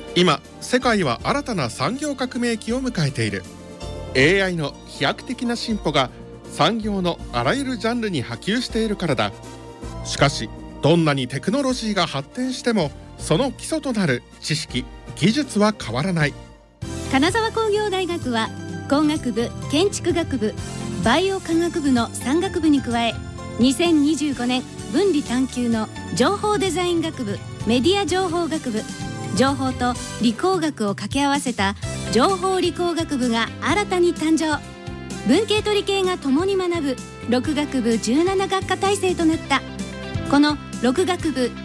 今世界は新たな産業革命期を迎えている。 AI の飛躍的な進歩が産業のあらゆるジャンルに波及しているからだ。しかしどんなにテクノロジーが発展しても、その基礎となる知識・技術は変わらない。 金沢工業大学は工学部、建築学部、バイオ科学部の3学部に加え、2025年分離探究の情報デザイン学部、メディア情報学部、情報と理工学を掛け合わせた情報理工学部が新たに誕生。文系と理系が共に学ぶ6学部17学科体制となった。この6学部